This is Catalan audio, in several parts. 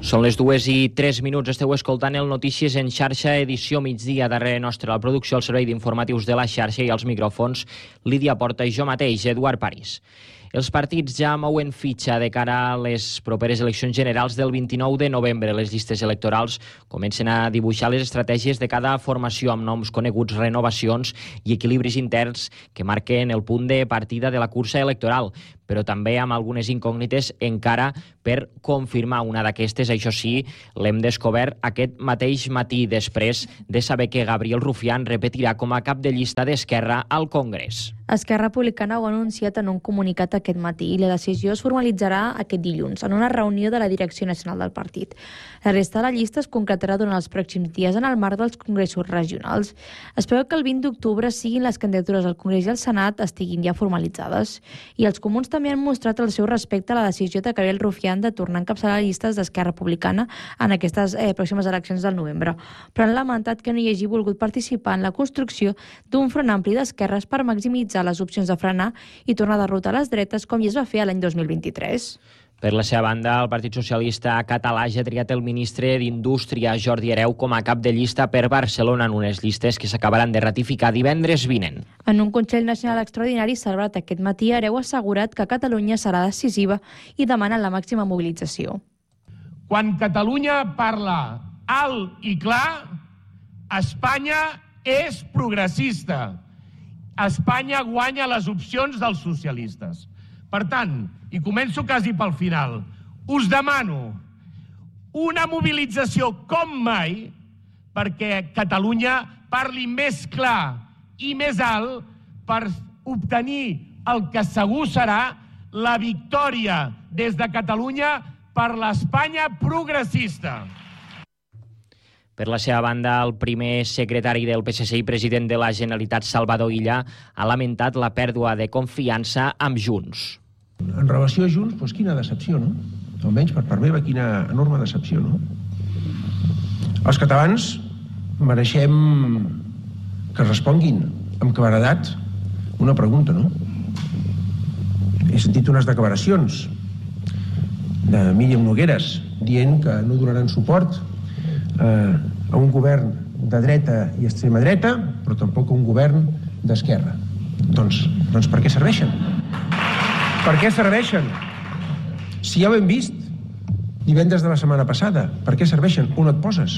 Són les 2:03. Esteu escoltant el Notícies en xarxa, edició migdia. Darrere nostre la producció, el servei d'informatius de la xarxa, i als micròfons Lídia Porta i jo mateix, Eduard París. Els partits ja mouen fitxa de cara a les properes eleccions generals del 29 de novembre. Les llistes electorals comencen a dibuixar les estratègies de cada formació amb noms coneguts, renovacions i equilibris interns que marquen el punt de partida de la cursa electoral, però també amb algunes incògnites encara per confirmar. Una d'aquestes, això sí, l'hem descobert aquest mateix matí, després de saber que Gabriel Rufián repetirà com a cap de llista d'Esquerra al Congrés. Esquerra Republicana ho ha anunciat en un comunicat aquest matí i la decisió es formalitzarà aquest dilluns en una reunió de la Direcció Nacional del partit. La resta de la llista es concretarà durant els pròxims dies en el marc dels congressos regionals. Es preveu que el 20 d'octubre siguin les candidatures al Congrés i al Senat estiguin ja formalitzades. I els comuns també han mostrat el seu respecte a la decisió de Gabriel Rufián de tornar a encapçalar llistes d'Esquerra Republicana en aquestes pròximes eleccions del novembre, però han lamentat que no hi hagi volgut participar en la construcció d'un front ampli d'esquerres per maximitzar les opcions de frenar i tornar a derrotar les dretes, com ja es va fer l'any 2023. Per la seva banda, el Partit Socialista català ja ha triat el ministre d'Indústria, Jordi Hereu, com a cap de llista per Barcelona en unes llistes que s'acabaran de ratificar divendres vinent. En un Consell Nacional Extraordinari celebrat aquest matí, Hereu ha assegurat que Catalunya serà decisiva i demana la màxima mobilització. Quan Catalunya parla alt i clar, Espanya és progressista. Espanya guanya les opcions dels socialistes. Per tant, i començo quasi pel final, us demano una mobilització com mai perquè Catalunya parli més clar i més alt per obtenir el que segur serà la victòria des de Catalunya per l'Espanya progressista. Per la seva banda, el primer secretari del PSC i president de la Generalitat, Salvador Illa, ha lamentat la pèrdua de confiança amb Junts. En relació a Junts, doncs quina decepció, no? Almenys per part meva, quina enorme decepció, no? Els catalans mereixem que responguin amb claredat una pregunta, no? He sentit unes declaracions de Míriam Nogueras dient que no donaran suport a un govern de dreta i extrema dreta, però tampoc a un govern d'esquerra. Doncs per què serveixen? Per què serveixen? Si ja ho hem vist divendres de la setmana passada, per què serveixen? On et poses?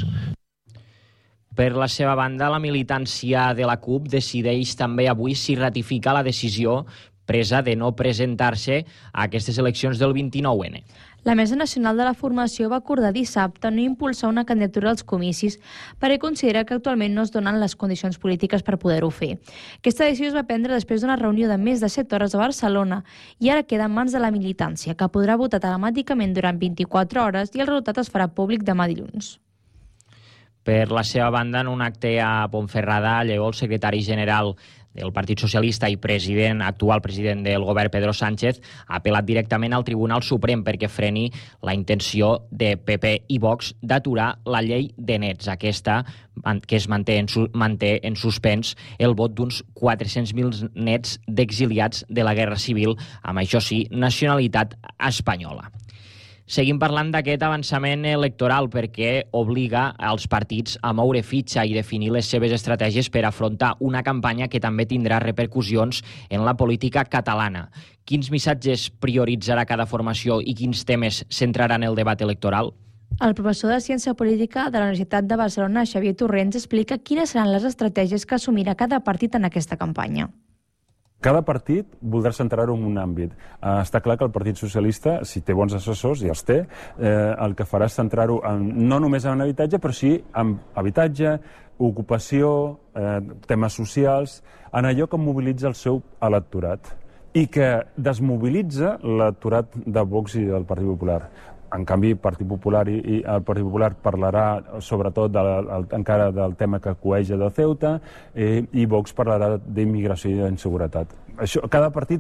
Per la seva banda, la militància de la CUP decideix també avui si ratifica la decisió presa de no presentar-se a aquestes eleccions del 29N. La Mesa Nacional de la Formació va acordar dissabte no impulsar una candidatura als comicis perquè considera que actualment no es donen les condicions polítiques per poder-ho fer. Aquesta decisió es va prendre després d'una reunió de més de 7 hores a Barcelona i ara queda en mans de la militància, que podrà votar telemàticament durant 24 hores i el resultat es farà públic demà dilluns. Per la seva banda, en un acte a Ponferrada, Lleó, el secretari general del Partit Socialista i actual president del govern, Pedro Sánchez, ha apel·lat directament al Tribunal Suprem perquè freni la intenció de PP i Vox d'aturar la llei de nets. Aquesta que es manté en suspens el vot d'uns 400.000 nets d'exiliats de la Guerra Civil, amb això sí, nacionalitat espanyola. Seguim parlant d'aquest avançament electoral perquè obliga als partits a moure fitxa i definir les seves estratègies per afrontar una campanya que també tindrà repercussions en la política catalana. Quins missatges prioritzarà cada formació i quins temes centraran el debat electoral? El professor de Ciència Política de la Universitat de Barcelona, Xavier Torrents, explica quines seran les estratègies que assumirà cada partit en aquesta campanya. Cada partit voldrà centrar-ho en un àmbit. Està clar que el Partit Socialista, si té bons assessors, i els té, el que farà és centrar-ho no només en habitatge, però sí en habitatge, ocupació, temes socials, en allò que mobilitza el seu electorat i que desmobilitza l'electorat de Vox i del Partit Popular. En canvi, el Partit Popular i el Partit Popular parlarà sobretot encara del tema que coeja de Ceuta i Vox parlarà d'immigració i d'inseguretat. Cada partit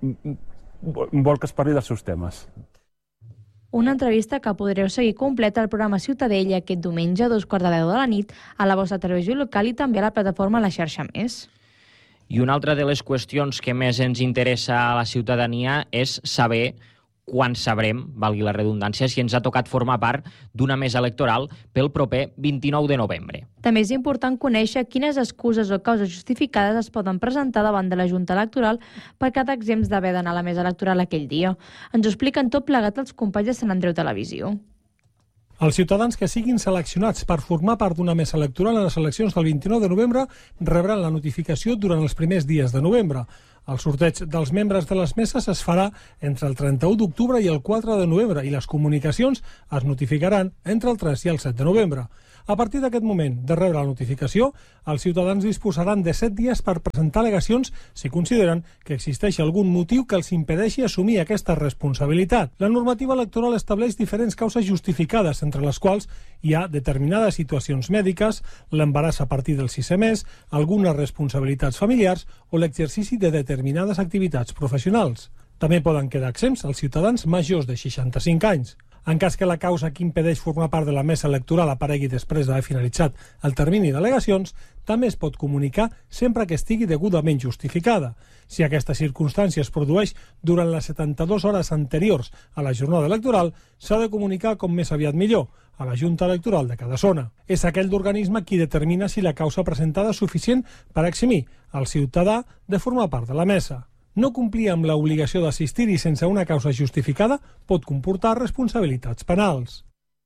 vol que es parli dels seus temes. Una entrevista que podreu seguir completa al programa Ciutadella aquest diumenge a 2:15 de la nit a la vostra televisió local i també a la plataforma La Xarxa Més. I una altra de les qüestions que més ens interessa a la ciutadania és saber quan sabrem, valgui la redundància, si ens ha tocat formar part d'una mesa electoral pel proper 29 de novembre. També és important conèixer quines excuses o causes justificades es poden presentar davant de la Junta Electoral per quedar exempts d'haver d'anar a la mesa electoral aquell dia. Ens ho expliquen tot plegat els companys de Sant Andreu Televisió. Els ciutadans que siguin seleccionats per formar part d'una mesa electoral a les eleccions del 29 de novembre rebran la notificació durant els primers dies de novembre. El sorteig dels membres de les meses es farà entre el 31 d'octubre i el 4 de novembre i les comunicacions es notificaran entre el 3 i el 7 de novembre. A partir d'aquest moment de rebre la notificació, els ciutadans disposaran de 7 dies per presentar al·legacions si consideren que existeix algun motiu que els impedeixi assumir aquesta responsabilitat. La normativa electoral estableix diferents causes justificades, entre les quals hi ha determinades situacions mèdiques, l'embaràs a partir del 6è mes, algunes responsabilitats familiars o l'exercici de determinades activitats professionals. També poden quedar exempts els ciutadans majors de 65 anys. En cas que la causa que impedeix formar part de la mesa electoral aparegui després d'haver finalitzat el termini d'al·legacions, també es pot comunicar sempre que estigui degudament justificada. Si aquesta circumstància es produeix durant les 72 hores anteriors a la jornada electoral, s'ha de comunicar com més aviat millor a la Junta Electoral de cada zona. És aquell d'organisme qui determina si la causa presentada és suficient per eximir el ciutadà de formar part de la mesa. No complir amb l'obligació d'assistir-hi sense una causa justificada pot comportar responsabilitats penals.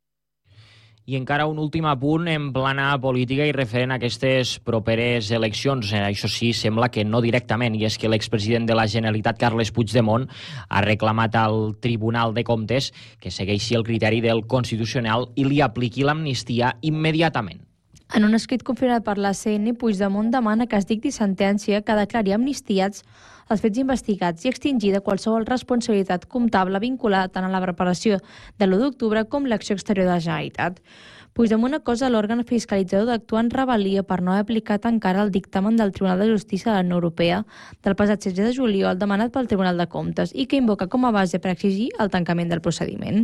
I encara un últim apunt en plana política i referent a aquestes properes eleccions. Això sí, sembla que no directament, i és que l'expresident de la Generalitat, Carles Puigdemont, ha reclamat al Tribunal de Comptes que segueixi el criteri del Constitucional i li apliqui l'amnistia immediatament. En un escrit confirmat per la CN, Puigdemont demana que es dicti sentència que declari amnistiats els fets investigats i extingir de qualsevol responsabilitat comptable vinculada tant a la preparació de l'1 d'octubre com l'acció exterior de la Generalitat. Puigdemont acusa l'òrgan fiscalitzador d'actuar en rebel·lia per no haver aplicat encara el dictamen del Tribunal de Justícia de la Unió Europea del passat 16 de juliol demanat pel Tribunal de Comptes i que invoca com a base per exigir el tancament del procediment.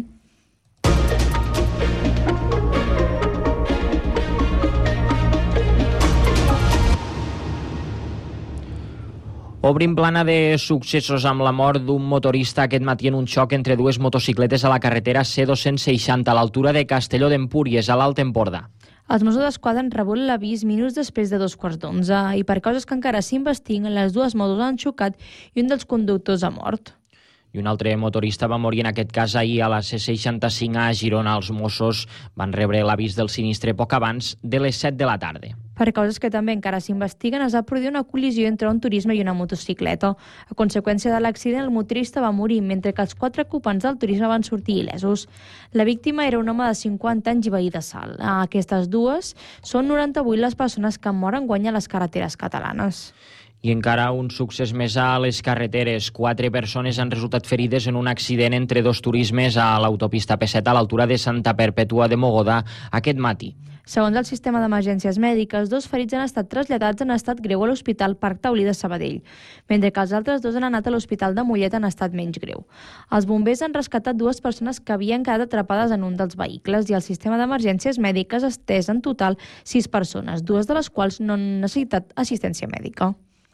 Obrim plana de successos amb la mort d'un motorista aquest matí en un xoc entre dues motocicletes a la carretera C260 a l'altura de Castelló d'Empúries, a l'Alt Empordà. Els Mossos d'Esquadra han rebut l'avís minuts després de 11:15 i per causes que encara s'investiguen, les dues motos han xocat i un dels conductors ha mort. I un altre motorista va morir en aquest cas ahir a la C65 a Girona. Els Mossos van rebre l'avís del sinistre poc abans de les 7 de la tarda. Per causes que també encara s'investiguen, es va produir una col·lisió entre un turisme i una motocicleta. A conseqüència de l'accident, el motorista va morir, mentre que els 4 ocupants del turisme van sortir il·lesos. La víctima era un home de 50 anys i veí de Salt. Aquestes dues són 98 les persones que moren guany a les carreteres catalanes. I encara un succés més a les carreteres. 4 persones han resultat ferides en un accident entre dos turismes a l'autopista P7 a l'altura de Santa Perpètua de Mogoda aquest matí. Segons el sistema d'emergències mèdiques, 2 ferits han estat traslladats en estat greu a l'Hospital Parc Taulí de Sabadell, mentre que els altres 2 han anat a l'Hospital de Mollet en estat menys greu. Els bombers han rescatat 2 persones que havien quedat atrapades en un dels vehicles i el sistema d'emergències mèdiques ha estès en total 6 persones, 2 de les quals no han necessitat assistència mèdica.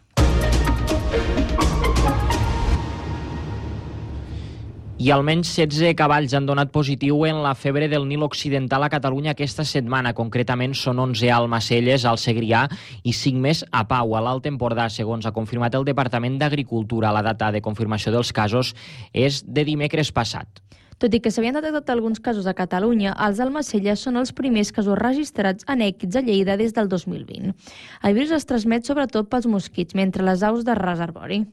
I almenys 16 cavalls han donat positiu en la febre del Nil Occidental a Catalunya aquesta setmana. Concretament són 11 a Almacelles, al Segrià, i 5 més a Pau, a l'Alt Empordà, segons ha confirmat el Departament d'Agricultura. La data de confirmació dels casos és de dimecres passat. Tot i que s'havien detectat alguns casos a Catalunya, els Almacelles són els primers casos registrats en èquids a Lleida des del 2020. El virus es transmet sobretot pels mosquits, mentre les aus de reservori.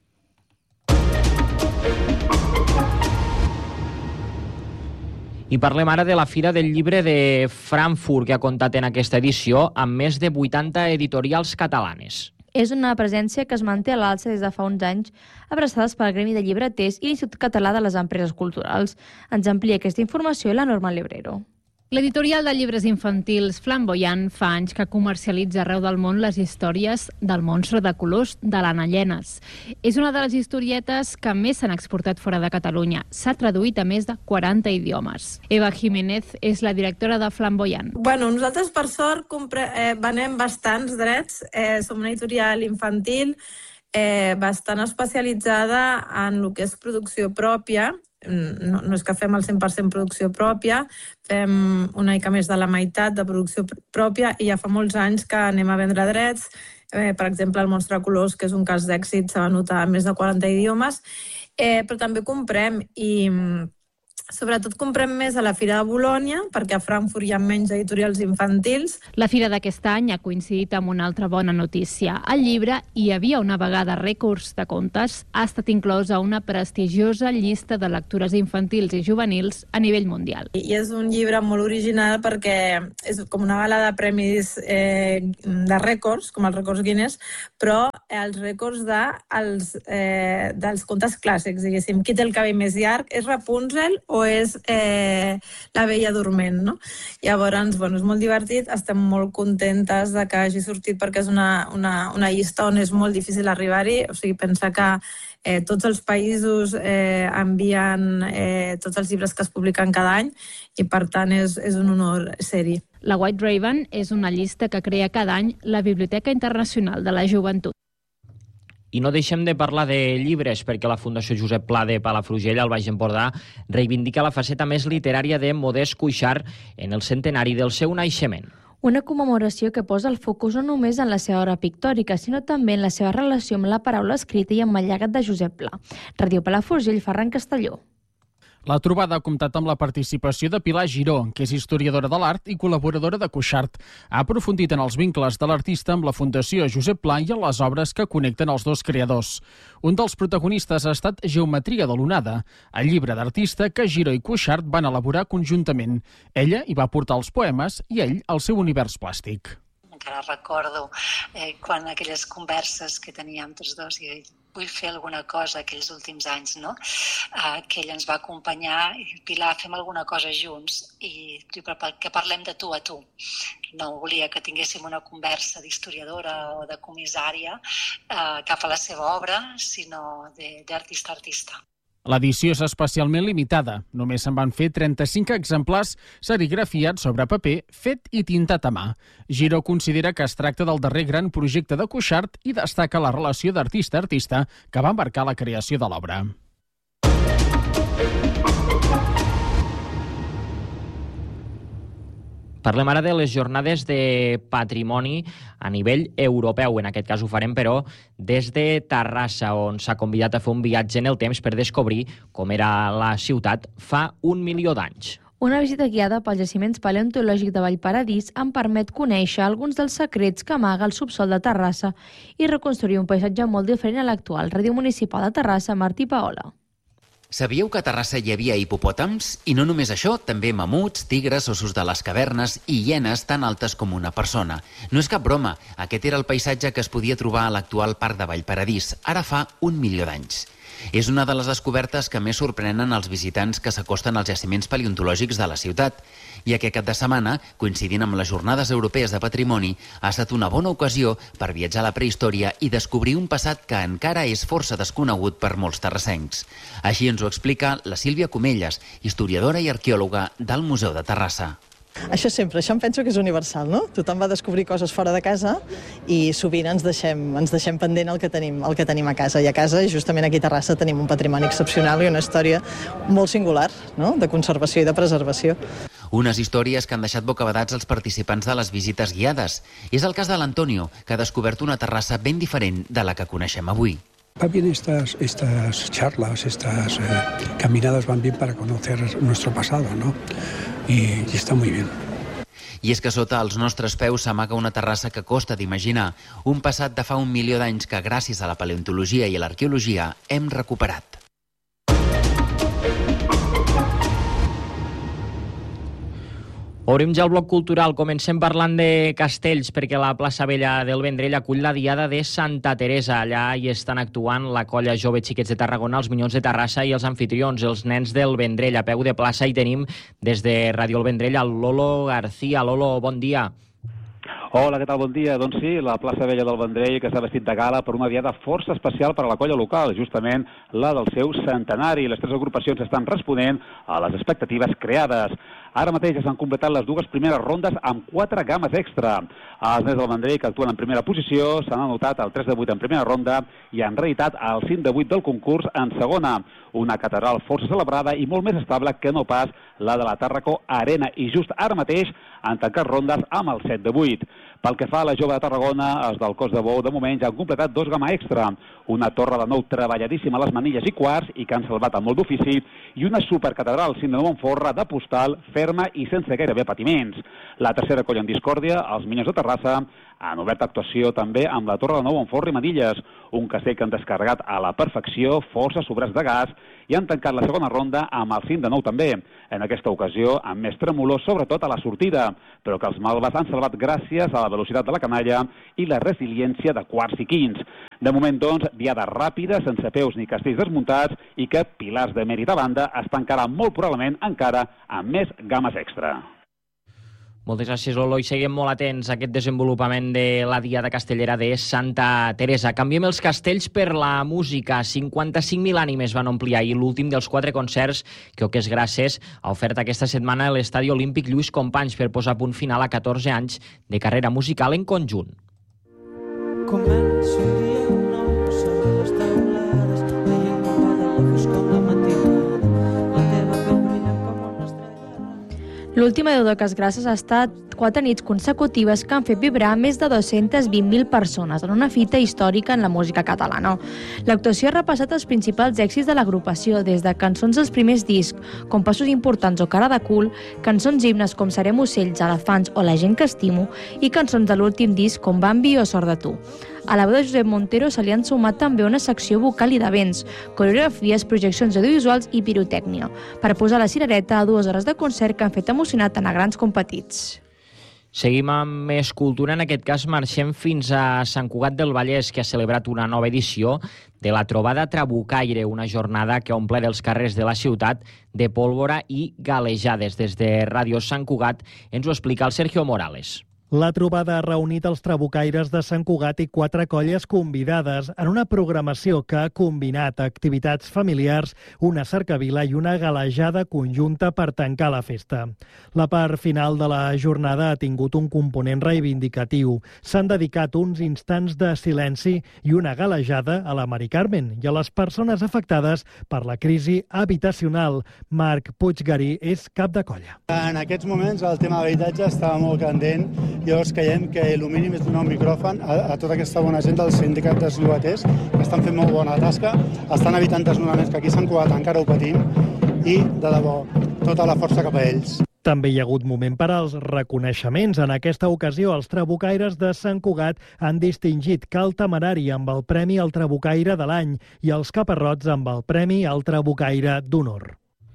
I parlem ara de la Fira del Llibre de Frankfurt, que ha comptat en aquesta edició amb més de 80 editorials catalanes. És una presència que es manté a l'alça des de fa uns anys, abraçades pel Gremi de Llibreters i l'Institut Català de les Empreses Culturals. Ens amplia aquesta informació la Norma Lebrero. L'editorial de llibres infantils Flamboyant fa anys que comercialitza arreu del món les històries del monstre de colors de l'Anna Llenes. És una de les historietes que més s'han exportat fora de Catalunya. S'ha traduït a més de 40 idiomes. Eva Jiménez és la directora de Flamboyant. Bueno, nosaltres, per sort, venem bastants drets. Som una editorial infantil bastant especialitzada en el que és producció pròpia no és que fem el 100% producció pròpia, fem una mica més de la meitat de producció pròpia i ja fa molts anys que anem a vendre drets. Per exemple, el Monstre de Colors, que és un cas d'èxit, s'ha venut a més de 40 idiomes, però també comprem i sobretot comprem més a la Fira de Bolònia, perquè a Frankfurt hi ha menys editorials infantils. La fira d'aquest any ha coincidit amb una altra bona notícia. El llibre Hi havia una vegada rècords de contes ha estat inclòs a una prestigiosa llista de lectures infantils i juvenils a nivell mundial. I és un llibre molt original perquè és com una bala de premis de rècords, com els rècords Guinness, però els rècords dels contes clàssics, diguéssim. Qui té el cabell més llarg? És Rapunzel o és La Bella Dorment, no? Llavors, és molt divertit, estem molt contentes de que hagi sortit perquè és una llista on és molt difícil arribar-hi, o sigui, pensa que tots els països envien tots els llibres que es publiquen cada any i, per tant, és un honor ser-hi. La White Raven és una llista que crea cada any la Biblioteca Internacional de la Joventut. I no deixem de parlar de llibres, perquè la Fundació Josep Pla de Palafrugell, al Baix Empordà, reivindica la faceta més literària de Modest Cuixart en el centenari del seu naixement. Una commemoració que posa el focus no només en la seva obra pictòrica, sinó també en la seva relació amb la paraula escrita i amb el llegat de Josep Pla. Ràdio Palafrugell, Ferran Castelló. La trobada ha comptat amb la participació de Pilar Giró, que és historiadora de l'art i col·laboradora de Cuixart. Ha aprofundit en els vincles de l'artista amb la Fundació Josep Pla i en les obres que connecten els dos creadors. Un dels protagonistes ha estat Geometria de l'onada, el llibre d'artista que Giró i Cuixart van elaborar conjuntament. Ella hi va portar els poemes i ell el seu univers plàstic. Encara recordo quan aquelles converses que teníem tots dos i vull fer alguna cosa aquells últims anys, no? Que ell ens va acompanyar i Pilar, fem alguna cosa junts i diu, que parlem de tu a tu. No volia que tinguéssim una conversa d'historiadora o de comissària cap a la seva obra, sinó d'artista a artista. L'edició és especialment limitada. Només se'n van fer 35 exemplars serigrafiats sobre paper, fet i tintat a mà. Giró considera que es tracta del darrer gran projecte de Cuixart i destaca la relació d'artista a artista que va marcar la creació de l'obra. Parlem ara de les jornades de patrimoni a nivell europeu. En aquest cas ho farem, però, des de Terrassa, on s'ha convidat a fer un viatge en el temps per descobrir com era la ciutat fa 1 milió d'anys. Una visita guiada pel jaciments paleontològic de Vallparadís em permet conèixer alguns dels secrets que amaga el subsol de Terrassa i reconstruir un paisatge molt diferent a l'actual. Ràdio Municipal de Terrassa, Martí Paola. Sabíeu que a Terrassa hi havia hipopòtams? I no només això, també mamuts, tigres, ossos de les cavernes i hienes tan altes com una persona. No és cap broma, aquest era el paisatge que es podia trobar a l'actual parc de Vallparadís, ara fa 1 milió d'anys. És una de les descobertes que més sorprenen els visitants que s'acosten als jaciments paleontològics de la ciutat. I aquest cap de setmana, coincidint amb les Jornades Europees de Patrimoni, ha estat una bona ocasió per viatjar a la prehistòria i descobrir un passat que encara és força desconegut per molts terrassencs. Així ens ho explica la Sílvia Comelles, historiadora i arqueòloga del Museu de Terrassa. Això sempre, això em penso que és universal, no? Tothom va descobrir coses fora de casa i sovint ens deixem pendent el que tenim a casa. I a casa, justament aquí a Terrassa, tenim un patrimoni excepcional i una història molt singular, no? De conservació i de preservació. Unes històries que han deixat bocabadats els participants de les visites guiades. És el cas de l'Antonio, que ha descobert una Terrassa ben diferent de la que coneixem avui. Va bien estas charlas, estas caminadas van bien para conocer nuestro pasado, ¿no? Y está muy bien. I és que sota els nostres peus s'amaga una terrassa que costa d'imaginar, un passat de fa 1 milió d'anys que gràcies a la paleontologia i a l'arqueologia hem recuperat. Obrim ja el bloc cultural. Comencem parlant de castells, perquè la plaça Vella del Vendrell acull la Diada de Santa Teresa. Allà hi estan actuant la colla Jove Xiquets de Tarragona, els Minyons de Terrassa i els anfitrions, els nens del Vendrell. A peu de plaça hi tenim des de Ràdio El Vendrell el Lolo García. Lolo, bon dia. Hola, què tal? Bon dia. Doncs sí, la plaça Vella del Vendrell, que s'ha vestit de gala per una diada força especial per a la colla local, justament la del seu centenari. Les 3 agrupacions estan responent a les expectatives creades. Ara mateix ja s'han completat les dues primeres rondes amb 4 games extra. Els nens del Vendrell, que actuen en primera posició, s'han anotat el 3 de 8 en primera ronda i en realitat el 5 de 8 del concurs en segona. Una catedral força celebrada i molt més estable que no pas la de la Tàrraco Arena. I just ara mateix han tancat rondes amb el 7 de 8. Pel que fa a la jove de Tarragona, els del Cos de Bou de moment ja han completat 2 gamma extra. Una torre de nou treballadíssima a les manilles i quarts i que han salvat amb molt d'ofici, i una supercatedral Cine de Montforra de postal, ferma i sense gairebé patiments. La tercera colla en discòrdia, els Minyons de Terrassa, han obert actuació també amb la Torre de Nou Montforra i Manilles, un castell que han descarregat a la perfecció, força sobrats de gas, i han tancat la segona ronda amb el 5 de 9 també. En aquesta ocasió, amb més tremolor, sobretot a la sortida, però que els malves han salvat gràcies a la velocitat de la canalla i la resiliència de quarts i quints. De moment, doncs, diada ràpida, sense peus ni castells desmuntats, i que pilars de mèrit a banda es tancarà molt probablement encara amb més games extra. Moltes gràcies, Lolo, i seguim molt atents a aquest desenvolupament de la Diada Castellera de Santa Teresa. Canviem els castells per la música. 55.000 ànimes van omplir ahir l'últim dels 4 concerts que Oques Grasses ha ofert aquesta setmana a l'Estadi Olímpic Lluís Companys per posar punt final a 14 anys de carrera musical en conjunt. Comença un dia nou sobre les teulades, veient com va de la foscor la matinada, la teva pell brillant com una estrella. L'última d'Oques Grasses ha estat 4 nits consecutives que han fet vibrar més de 220.000 persones en una fita històrica en la música catalana. L'actuació ha repassat els principals èxits de l'agrupació, des de cançons dels primers discs, com Passos importants o Cara de cul, cançons himnes com Serem ocells, elefants o La gent que estimo, i cançons de l'últim disc com Bambi o Sort de tu. A la veu de Josep Montero se li han sumat també una secció vocal i d'events, coreografies, projeccions audiovisuals i pirotècnia, per posar la cirereta a 2 hores de concert que han fet emocionar tant a grans com petits. Seguim amb més cultura. En aquest cas marxem fins a Sant Cugat del Vallès, que ha celebrat una nova edició de la Trobada Trabucaire, una jornada que ha omplert els carrers de la ciutat de pólvora i galejades. Des de Ràdio Sant Cugat ens ho explica el Sergio Morales. La trobada ha reunit els trabucaires de Sant Cugat i 4 colles convidades en una programació que ha combinat activitats familiars, una cercavila i una galejada conjunta per tancar la festa. La part final de la jornada ha tingut un component reivindicatiu. S'han dedicat uns instants de silenci i una galejada a la Mari Carmen i a les persones afectades per la crisi habitacional. Marc Puiggarí és cap de colla. En aquests moments el tema de l'habitatge està molt candent. Llavors creiem que el mínim és donar un micròfon a tota aquesta bona gent del sindicat dels llogaters, que estan fent molt bona tasca, estan evitant desnonaments, que aquí a Sant Cugat encara ho patim, i, de debò, tota la força cap a ells. També hi ha hagut moment per als reconeixements. En aquesta ocasió, els trabucaires de Sant Cugat han distingit Cal Temerari amb el Premi al Trabucaire de l'any i els Caparrots amb el Premi al Trabucaire d'Honor.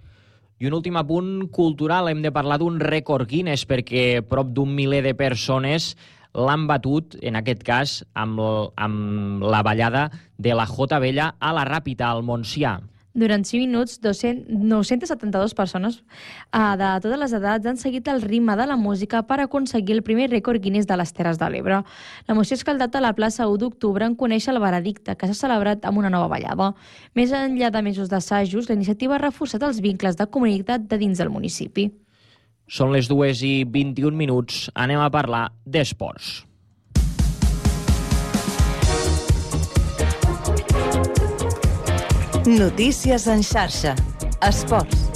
I un últim apunt cultural, hem de parlar d'un rècord Guinness, perquè prop d'un miler de persones l'han batut, en aquest cas, amb la ballada de la Jota Vella a la Ràpita, al Montsià. Durant 5 minuts, 972 persones de totes les edats han seguit el ritme de la música per aconseguir el primer rècord Guinness de les Terres de l'Ebre. L'emoció ha escaldat a la plaça 1 d'octubre en conèixer el veredicte, que s'ha celebrat amb una nova ballada. Més enllà de mesos d'assajos, la iniciativa ha reforçat els vincles de comunitat de dins del municipi. Són les 2:21. Anem a parlar d'esports. Notícies en xarxa. Esports.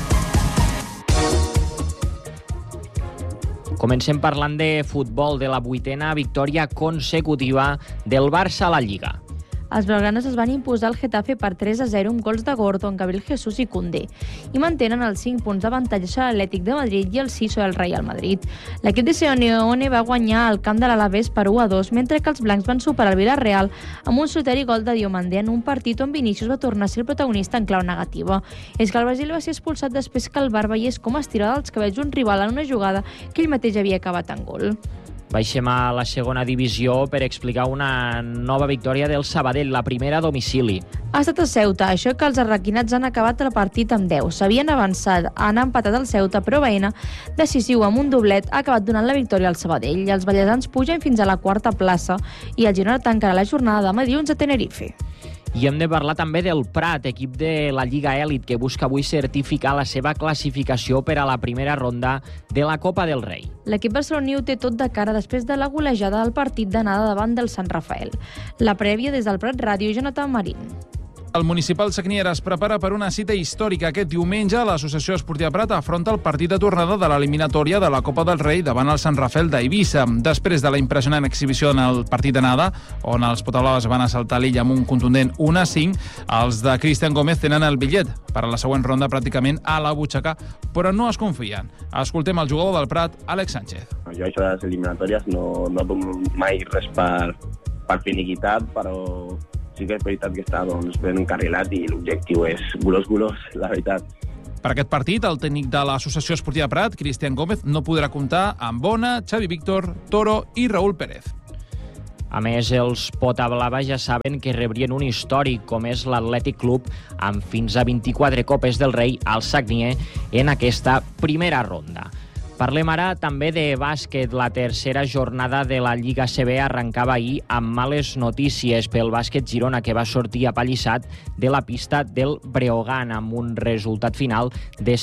Comencem parlant de futbol, de la 8a victòria consecutiva del Barça a la Lliga. Els blaugranes es van imposar al Getafe per 3-0 amb gols de Gordon, Gabriel Jesús i Koundé, i mantenen els 5 punts d'avantatge sobre l'Atlètic de Madrid i el 6 sobre el Real Madrid. L'equip de Simeone va guanyar al camp de l'Alavés per 1-2, mentre que els blancs van superar el Villarreal amb un solitari gol de Diomandé en un partit on Vinícius va tornar a ser el protagonista en clau negativa. És que el Brasil va ser expulsat després que el VAR veiés com estirava dels cabells un rival en una jugada que ell mateix havia acabat en gol. Baixem a la segona divisió per explicar una nova victòria del Sabadell, la primera a domicili. Ha estat a Ceuta, això que els arraquinats han acabat el partit amb 10. S'havien avançat, han empatat el Ceuta, però Baena, decisiu amb un doblet, ha acabat donant la victòria al Sabadell. Els ballesans pugen fins a la 4a plaça i el Girona tancarà la jornada demà dilluns a Tenerife. I hem de parlar també del Prat, equip de la Lliga Èlit, que busca avui certificar la seva classificació per a la primera ronda de la Copa del Rei. L'equip barceloní ho té tot de cara després de la golejada del partit d'anada davant del Sant Rafael. La prèvia des del Prat Ràdio, Jonathan Marín. El municipal Sagniera es prepara per una cita històrica. Aquest diumenge l'Associació Esportiva Prat afronta el partit de tornada de l'eliminatòria de la Copa del Rei davant el Sant Rafael d'Eivissa. Després de la impressionant exhibició en el partit d'anada, on els potablaves van assaltar l'illa amb un contundent 1-5, els de Cristian Gómez tenen el bitllet per a la següent ronda pràcticament a la butxaca, però no es confien. Escoltem el jugador del Prat, Àlex Sánchez. Jo això de les eliminatòries no dono mai res per finiquitat, però sí que és veritat que està ben encarrilat i l'objectiu és golós, la veritat. Per aquest partit, el tècnic de l'Associació Esportiva Prat, Cristian Gómez, no podrà comptar amb Bona, Xavi Víctor, Toro i Raúl Pérez. A més, els Potablava ja saben que rebrien un històric, com és l'Atlètic Club, amb fins a 24 Copes del Rei al Sagnier en aquesta primera ronda. Parlem ara també de bàsquet. La tercera jornada de la Lliga CB arrencava ahir amb males notícies pel bàsquet Girona, que va sortir apallissat de la pista del Breogán amb un resultat final de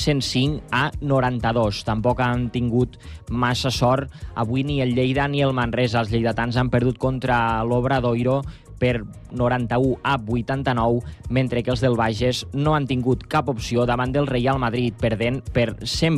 105-92. Tampoc han tingut massa sort avui ni el Lleida ni el Manresa. Els lleidatans han perdut contra l'Obradoiro per 91-89, mentre que els del Bages no han tingut cap opció davant del Real Madrid, perdent per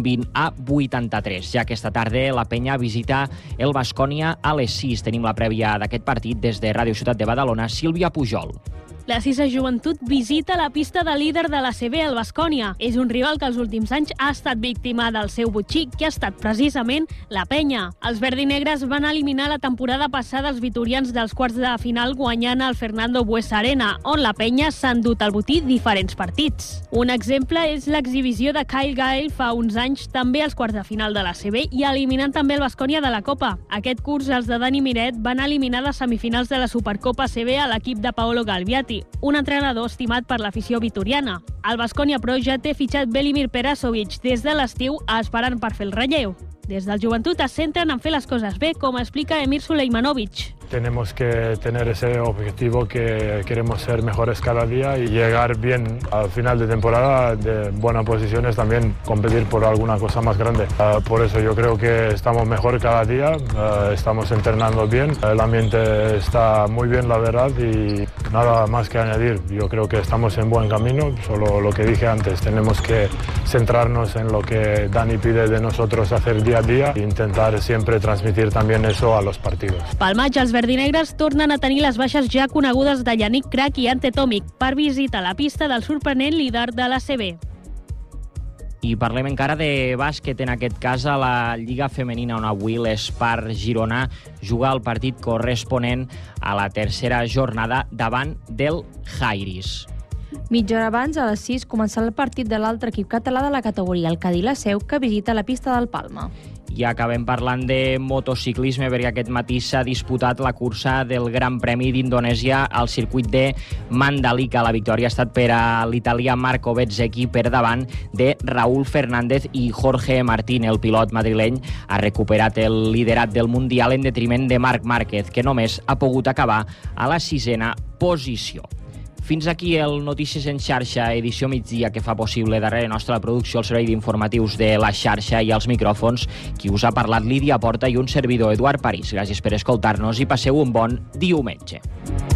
120-83. Ja aquesta tarda la Penya visita el Baskonia a les 6. Tenim la prèvia d'aquest partit des de Ràdio Ciutat de Badalona, Sílvia Pujol. La Cisa Joventut visita la pista de líder de la CB, el Baskonia. És un rival que els últims anys ha estat víctima del seu botxí, que ha estat precisament la Penya. Els verdinegres van eliminar la temporada passada els vitorians dels quarts de final guanyant el Fernando Buesa Arena, on la Penya s'ha endut al botí diferents partits. Un exemple és l'exhibició de Kyle Gayle fa uns anys també als quarts de final de la CB i eliminant també el Baskonia de la Copa. Aquest curs els de Dani Miret van eliminar les semifinals de la Supercopa CB a l'equip de Paolo Galviati, un entrenador estimat per l'afició vitoriana. El Baskonia, però, ja té fitxat Velimir Perasovic des de l'estiu esperant per fer el relleu. Des del Joventut es centren en fer les coses bé, com explica Emir Suleimanovic. Tenemos que tener ese objetivo que queremos ser mejores cada día y llegar bien al final de temporada de buenas posiciones, también competir por alguna cosa más grande. Por eso yo creo que estamos mejor cada día, estamos entrenando bien, el ambiente está muy bien, la verdad, y nada más que añadir. Yo creo que estamos en buen camino, solo lo que dije antes, tenemos que centrarnos en lo que Dani pide de nosotros hacer día a día e intentar siempre transmitir también eso a los partidos. Pel maig, els verdinegres tornen a tenir les baixes ja conegudes de Yannick Crac i Ante Tomic per visitar la pista del sorprenent líder de la CB. I parlem encara de bàsquet, en aquest cas a la Lliga Femenina, on avui l'Espar Girona juga el partit corresponent a la tercera jornada davant del Jairis. Mitja hora abans, a les 6, començarà el partit de l'altre equip català de la categoria, el Cadí La Seu, que visita la pista del Palma. I acabem parlant de motociclisme, perquè aquest matí s'ha disputat la cursa del Gran Premi d'Indonèsia al circuit de Mandalika. La victòria ha estat per a l'italià Marco Bezzecchi per davant de Raúl Fernández i Jorge Martín. El pilot madrileny ha recuperat el liderat del Mundial en detriment de Marc Márquez, que només ha pogut acabar a la 6a posició. Fins aquí el Notícies en xarxa, edició migdia, que fa possible darrere nostra la producció el servei d'informatius de la xarxa i els micròfons. Qui us ha parlat, Lídia Porta, i un servidor, Eduard París. Gràcies per escoltar-nos i passeu un bon diumenge.